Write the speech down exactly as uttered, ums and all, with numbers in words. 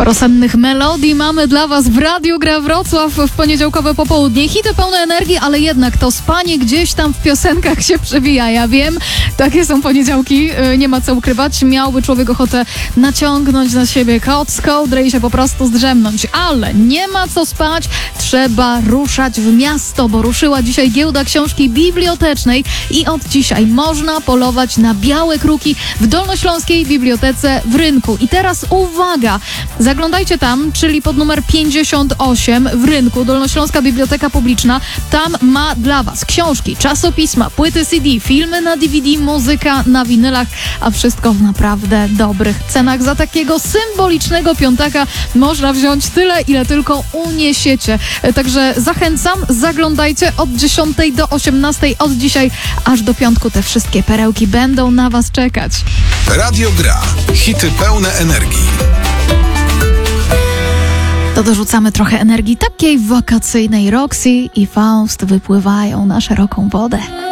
Sporo sennych melodii mamy dla Was w Radiu Gra Wrocław w poniedziałkowe popołudnie. Hity pełne energii, ale jednak to spanie gdzieś tam w piosenkach się przewija. Ja wiem, takie są poniedziałki, nie ma co ukrywać. Miałby człowiek ochotę naciągnąć na siebie koc z kołdrę i się po prostu zdrzemnąć. Ale nie ma co spać, trzeba ruszać w miasto, bo ruszyła dzisiaj giełda książki bibliotecznej i od dzisiaj można polować na białe kruki w Dolnośląskiej Bibliotece w Rynku. I teraz uwaga! Zaglądajcie tam, czyli pod numer pięćdziesiąt osiem w Rynku, Dolnośląska Biblioteka Publiczna. Tam ma dla Was książki, czasopisma, płyty C D, filmy na D V D, muzyka na winylach, a wszystko w naprawdę dobrych cenach. Za takiego symbolicznego piątaka można wziąć tyle, ile tylko uniesiecie. Także zachęcam, zaglądajcie od dziesiątej do osiemnastej, od dzisiaj aż do piątku. Te wszystkie perełki będą na Was czekać. Radio Gra. Hity pełne energii. To dorzucamy trochę energii takiej wakacyjnej. Roxy i Faust wypływają na szeroką wodę.